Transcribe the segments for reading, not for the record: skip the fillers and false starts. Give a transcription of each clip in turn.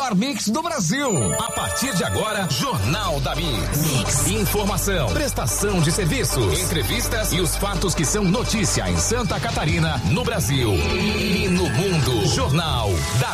melhor mix do Brasil. A partir de agora, Jornal da Mix. Informação, prestação de serviços, entrevistas e os fatos que são notícia em Santa Catarina, no Brasil e no mundo. Jornal da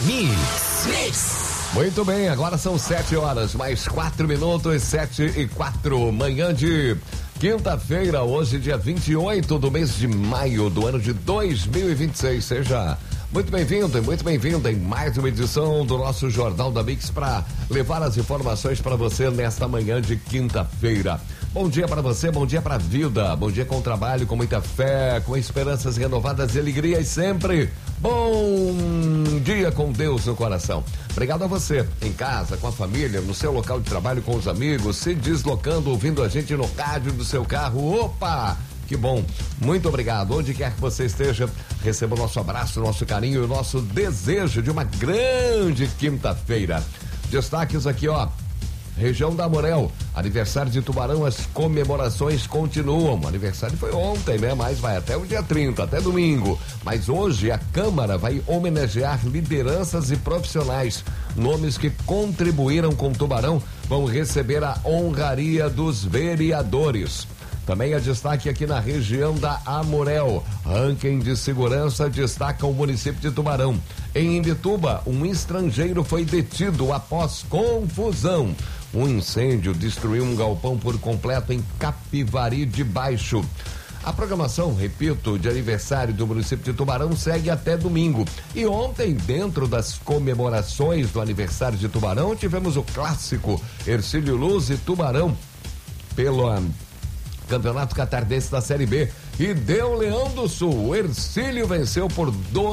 Mix. Muito bem, agora são 7 horas, mais 4 minutos, 7:04, manhã de quinta-feira, hoje dia 28 do mês de maio do ano de 2026. Seja muito bem-vindo e muito bem-vinda em mais uma edição do nosso Jornal da Mix para levar as informações para você nesta manhã de quinta-feira. Bom dia para você, bom dia para a vida, bom dia com trabalho, com muita fé, com esperanças renovadas e alegrias sempre. Bom dia com Deus no coração. Obrigado a você, em casa, com a família, no seu local de trabalho, com os amigos, se deslocando, ouvindo a gente no rádio do seu carro. Opa! Que bom, muito obrigado. Onde quer que você esteja, receba o nosso abraço, o nosso carinho e o nosso desejo de uma grande quinta-feira. Destaques aqui, ó. Região da Amurel, aniversário de Tubarão, as comemorações continuam. O aniversário foi ontem, né? Mas vai até o dia 30, até domingo. Mas hoje a Câmara vai homenagear lideranças e profissionais. Nomes que contribuíram com Tubarão vão receber a honraria dos vereadores. Também há destaque aqui na região da Amurel. Ranking de segurança destaca o município de Tubarão. Em Imbituba, um estrangeiro foi detido após confusão. Um incêndio destruiu um galpão por completo em Capivari de Baixo. A programação, repito, de aniversário do município de Tubarão segue até domingo. E ontem, dentro das comemorações do aniversário de Tubarão, tivemos o clássico Hercílio Luz e Tubarão pelo Campeonato Catarinense da Série B e deu Leão do Sul. O Hercílio venceu por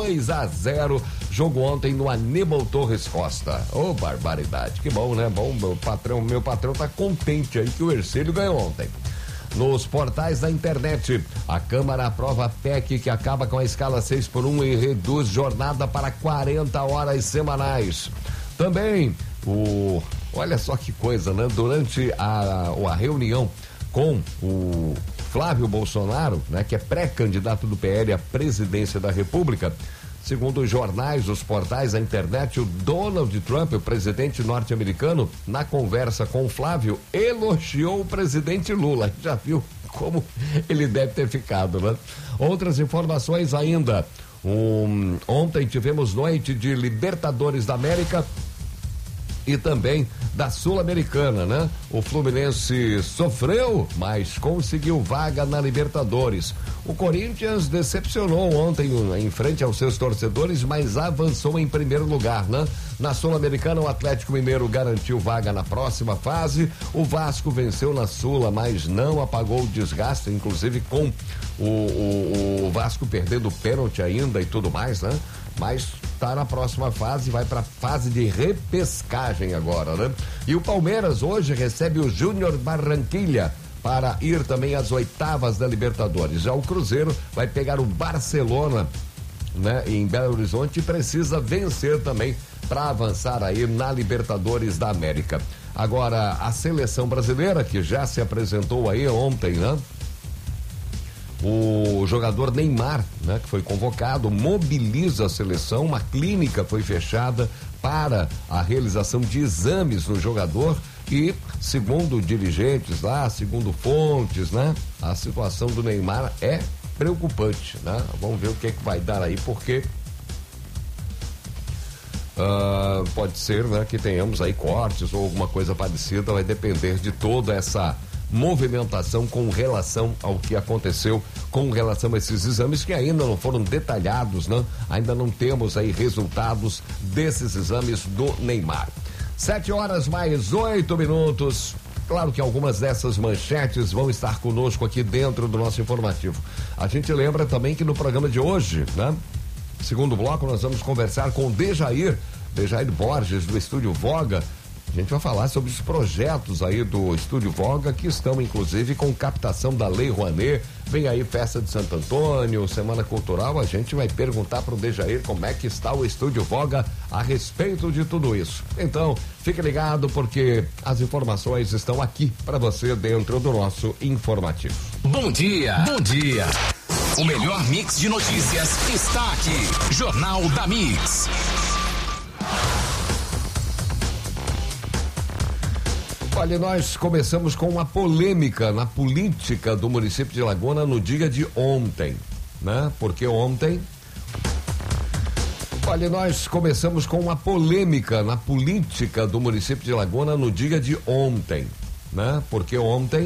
2-0. Jogo ontem no Aníbal Torres Costa. Ô, barbaridade. Que bom, né? Bom, meu patrão tá contente aí que o Hercílio ganhou ontem. Nos portais da internet, a Câmara aprova a PEC que acaba com a escala 6x1 e reduz jornada para 40 horas semanais. Também olha só que coisa, né? Durante a reunião com o Flávio Bolsonaro, né, que é pré-candidato do PL à presidência da República, segundo os jornais, os portais, a internet, o Donald Trump, o presidente norte-americano, na conversa com o Flávio, elogiou o presidente Lula. Já viu como ele deve ter ficado, né? Outras informações ainda. Ontem tivemos noite de Libertadores da América e também da Sul-Americana, né? O Fluminense sofreu, mas conseguiu vaga na Libertadores. O Corinthians decepcionou ontem em frente aos seus torcedores, mas avançou em primeiro lugar, né? Na Sul-Americana, o Atlético Mineiro garantiu vaga na próxima fase. O Vasco venceu na Sula, mas não apagou o desgaste, inclusive com o Vasco perdendo o pênalti ainda e tudo mais, né? Mas tá na próxima fase, vai pra fase de repescagem agora, né? E o Palmeiras hoje recebe o Júnior Barranquilla para ir também às oitavas da Libertadores. Já o Cruzeiro vai pegar o Barcelona, né? Em Belo Horizonte e precisa vencer também para avançar aí na Libertadores da América. Agora, a seleção brasileira, que já se apresentou aí ontem, né? O jogador Neymar, né, que foi convocado, mobiliza a seleção. Uma clínica foi fechada para a realização de exames no jogador e, segundo dirigentes lá, segundo fontes, né, a situação do Neymar é preocupante, né? Vamos ver o que é que vai dar aí, porque pode ser, né, que tenhamos aí cortes ou alguma coisa parecida. Vai depender de toda essa movimentação com relação ao que aconteceu, com relação a esses exames que ainda não foram detalhados, né? Ainda não temos aí resultados desses exames do Neymar. 7 horas mais 8 minutos. Claro que algumas dessas manchetes vão estar conosco aqui dentro do nosso informativo. A gente lembra também que no programa de hoje, né? Segundo bloco, nós vamos conversar com o Dejair Borges, do Estúdio Voga. A gente vai falar sobre os projetos aí do Estúdio Voga, que estão inclusive com captação da Lei Rouanet. Vem aí Festa de Santo Antônio, Semana Cultural. A gente vai perguntar para o Dejair como é que está o Estúdio Voga a respeito de tudo isso. Então, fique ligado porque as informações estão aqui para você dentro do nosso informativo. Bom dia, bom dia. O melhor mix de notícias está aqui. Jornal da Mix. Olha, nós começamos com uma polêmica na política do município de Laguna no dia de ontem, né? Porque ontem... Olha, nós começamos com uma polêmica na política do município de Laguna no dia de ontem, né? Porque ontem